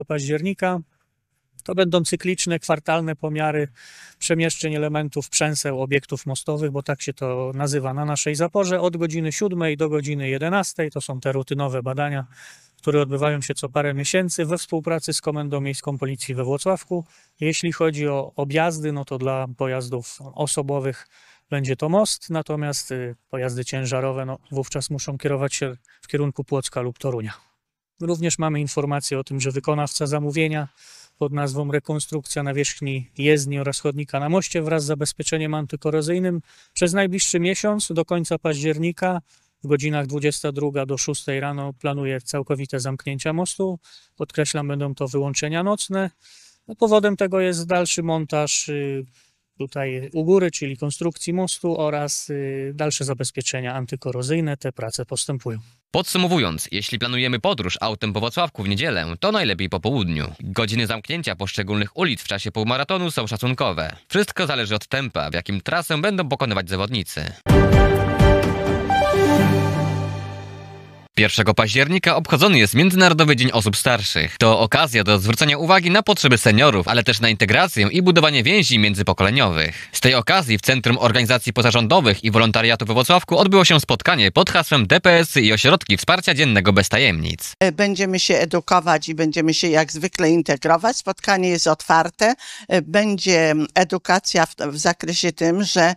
października. To będą cykliczne, kwartalne pomiary przemieszczeń elementów przęseł obiektów mostowych, bo tak się to nazywa na naszej zaporze, od godziny 7 do godziny 11. To są te rutynowe badania, które odbywają się co parę miesięcy we współpracy z Komendą Miejską Policji we Włocławku. Jeśli chodzi o objazdy, no to dla pojazdów osobowych będzie to most, natomiast pojazdy ciężarowe no, wówczas muszą kierować się w kierunku Płocka lub Torunia. Również mamy informację o tym, że wykonawca zamówienia pod nazwą rekonstrukcja nawierzchni jezdni oraz chodnika na moście wraz z zabezpieczeniem antykorozyjnym przez najbliższy miesiąc do końca października w godzinach 22 do 6 rano planuje całkowite zamknięcia mostu. Podkreślam, będą to wyłączenia nocne. Powodem tego jest dalszy montaż tutaj u góry, czyli konstrukcji mostu oraz dalsze zabezpieczenia antykorozyjne. Te prace postępują. Podsumowując, jeśli planujemy podróż autem po Włocławku w niedzielę, to najlepiej po południu. Godziny zamknięcia poszczególnych ulic w czasie półmaratonu są szacunkowe. Wszystko zależy od tempa, w jakim trasę będą pokonywać zawodnicy. 1 października obchodzony jest Międzynarodowy Dzień Osób Starszych. To okazja do zwrócenia uwagi na potrzeby seniorów, ale też na integrację i budowanie więzi międzypokoleniowych. Z tej okazji w Centrum Organizacji Pozarządowych i Wolontariatu we Włocławku odbyło się spotkanie pod hasłem DPS-y i Ośrodki Wsparcia Dziennego bez tajemnic. Będziemy się edukować i będziemy się jak zwykle integrować. Spotkanie jest otwarte. Będzie edukacja w zakresie tym, że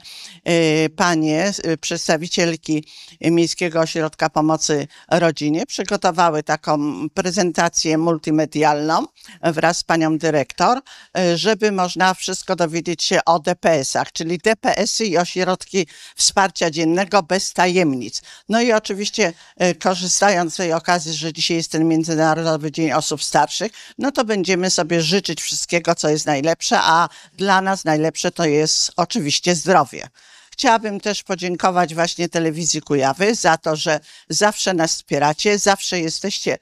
panie, przedstawicielki Miejskiego Ośrodka Pomocy Rodzinie przygotowały taką prezentację multimedialną wraz z panią dyrektor, żeby można wszystko dowiedzieć się o DPS-ach, czyli DPS-y i Ośrodki Wsparcia Dziennego bez tajemnic. No i oczywiście korzystając z tej okazji, że dzisiaj jest ten Międzynarodowy Dzień Osób Starszych, no to będziemy sobie życzyć wszystkiego, co jest najlepsze, a dla nas najlepsze to jest oczywiście zdrowie. Chciałabym też podziękować właśnie Telewizji Kujawy za to, że zawsze nas wspieracie, zawsze jesteście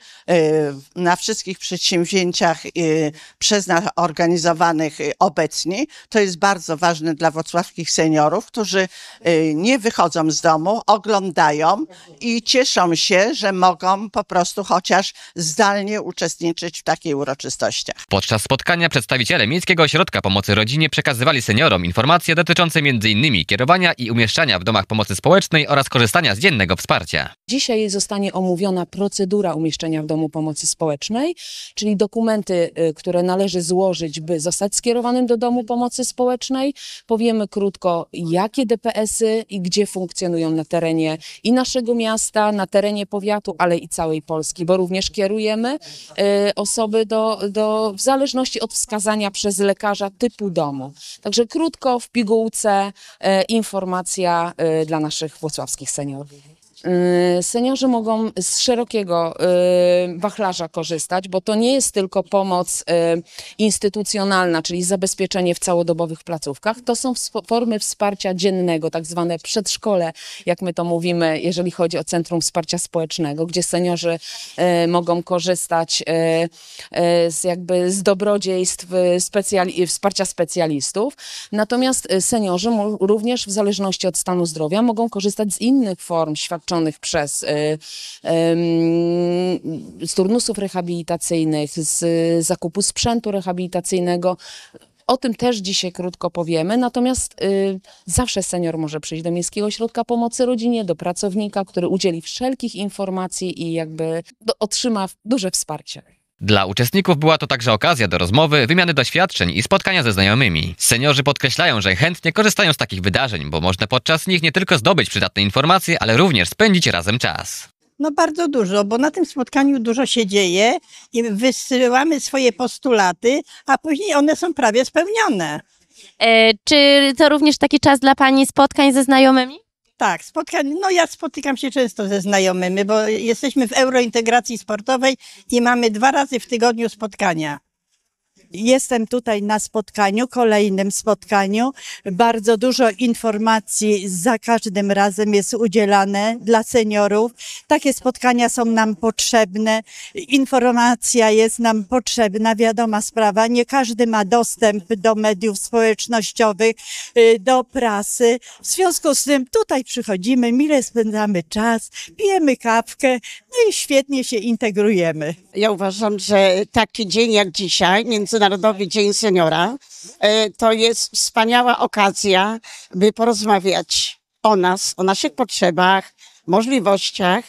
na wszystkich przedsięwzięciach przez nas organizowanych obecni. To jest bardzo ważne dla włocławskich seniorów, którzy nie wychodzą z domu, oglądają i cieszą się, że mogą po prostu chociaż zdalnie uczestniczyć w takich uroczystościach. Podczas spotkania przedstawiciele Miejskiego Ośrodka Pomocy Rodzinie przekazywali seniorom informacje dotyczące m.in. kierowania i umieszczania w domach pomocy społecznej oraz korzystania z dziennego wsparcia. Dzisiaj zostanie omówiona procedura umieszczenia w domu pomocy społecznej, czyli dokumenty, które należy złożyć, by zostać skierowanym do domu pomocy społecznej. Powiemy krótko, jakie DPS-y i gdzie funkcjonują na terenie i naszego miasta, na terenie powiatu, ale i całej Polski, bo również kierujemy osoby w zależności od wskazania przez lekarza typu domu. Także krótko, w pigułce, informacja dla naszych włocławskich seniorów. Seniorzy mogą z szerokiego wachlarza korzystać, bo to nie jest tylko pomoc instytucjonalna, czyli zabezpieczenie w całodobowych placówkach. To są formy wsparcia dziennego, tak zwane przedszkole, jak my to mówimy, jeżeli chodzi o Centrum Wsparcia Społecznego, gdzie seniorzy mogą korzystać z dobrodziejstw wsparcia specjalistów. Natomiast seniorzy również w zależności od stanu zdrowia mogą korzystać z innych form świadczonych z turnusów rehabilitacyjnych, z zakupu sprzętu rehabilitacyjnego. O tym też dzisiaj krótko powiemy, natomiast zawsze senior może przyjść do Miejskiego Ośrodka Pomocy Rodzinie, do pracownika, który udzieli wszelkich informacji i otrzyma duże wsparcie. Dla uczestników była to także okazja do rozmowy, wymiany doświadczeń i spotkania ze znajomymi. Seniorzy podkreślają, że chętnie korzystają z takich wydarzeń, bo można podczas nich nie tylko zdobyć przydatne informacje, ale również spędzić razem czas. No bardzo dużo, bo na tym spotkaniu dużo się dzieje i wysyłamy swoje postulaty, a później one są prawie spełnione. Czy to również taki czas dla Pani spotkań ze znajomymi? Tak, no ja spotykam się często ze znajomymi, bo jesteśmy w eurointegracji sportowej i mamy 2 razy w tygodniu spotkania. Jestem tutaj na spotkaniu, kolejnym spotkaniu. Bardzo dużo informacji za każdym razem jest udzielane dla seniorów. Takie spotkania są nam potrzebne. Informacja jest nam potrzebna, wiadoma sprawa. Nie każdy ma dostęp do mediów społecznościowych, do prasy. W związku z tym tutaj przychodzimy, mile spędzamy czas, pijemy kawkę, no i świetnie się integrujemy. Ja uważam, że taki dzień jak dzisiaj, Międzynarodowy Dzień Seniora, to jest wspaniała okazja, by porozmawiać o nas, o naszych potrzebach, możliwościach